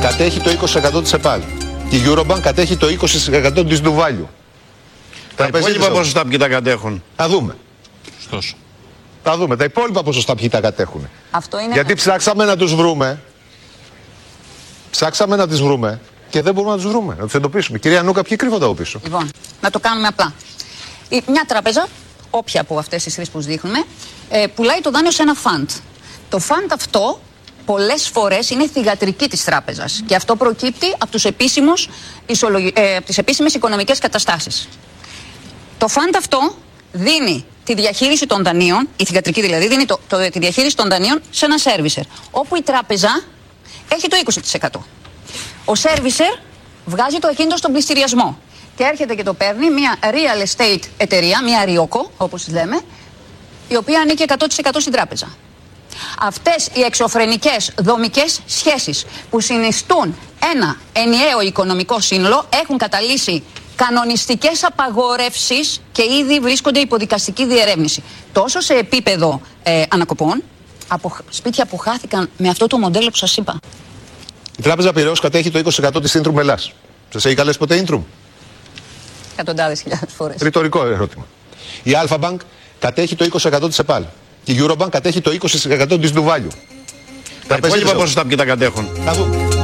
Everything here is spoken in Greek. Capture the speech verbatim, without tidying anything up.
κατέχει το είκοσι τοις εκατό της ΕΠΑΛ. Και η Eurobank κατέχει το είκοσι τοις εκατό της Ντουβάλιου. Τα υπόλοιπα ποσοστά ποιοι τα κατέχουν? Θα δούμε. Στόσο. Θα δούμε. Τα υπόλοιπα ποσοστά ποιοι τα κατέχουν. Αυτό είναι... Γιατί ψάξαμε να τους βρούμε. Ψάξαμε να τις βρούμε και δεν μπορούμε να τους βρούμε. Να τους εντοπίσουμε. Κυρία Νούκα, ποιοι κρύβονται από πίσω? Λοιπόν, να το κάνουμε απλά. Η, μια τράπεζα, όποια από αυτές τις τρεις που δείχνουμε, ε, πουλάει το δάνειο σε ένα φαντ. Το φαντ αυτό πολλές φορές είναι θυγατρική της τράπεζας. Και αυτό προκύπτει από, τους επίσημους, ισολογι... ε, από τις επίσημες οικονομικές καταστάσεις. Το φαντ αυτό δίνει τη διαχείριση των δανείων, η θυγατρική δηλαδή, δίνει το, το, τη διαχείριση των δανείων σε ένα σέρβισερ. Όπου η τράπεζα έχει το είκοσι τοις εκατό. Ο σέρβισερ βγάζει το ακίνητο στον πληστηριασμό. Και έρχεται και το παίρνει μια real estate εταιρεία, μια ριόκο, όπως λέμε, η οποία ανήκει εκατό τοις εκατό στην τράπεζα. Αυτές οι εξωφρενικές δομικές σχέσεις που συνιστούν ένα ενιαίο οικονομικό σύνολο έχουν καταλύσει κανονιστικές απαγορεύσεις και ήδη βρίσκονται υπό δικαστική διερεύνηση. Τόσο σε επίπεδο ε, ανακοπών, από σπίτια που χάθηκαν με αυτό το μοντέλο που σας είπα. Η Τράπεζα Πειραιώς κατέχει το είκοσι τοις εκατό της Intrum Ελλάς. Σας έχει καλέσει ποτέ Intrum? Εκατοντάδες χιλιάδες φορές. Ρητορικό ερώτημα. Η Alpha Bank κατέχει το είκοσι τοις εκατό της ΕΠΑΛ. Και η Eurobank κατέχει το είκοσι τοις εκατό της Ντουβάλιου. Τα υπόλοιπα ποσοστά ποιοι τα κατέχουν? Θα δούμε.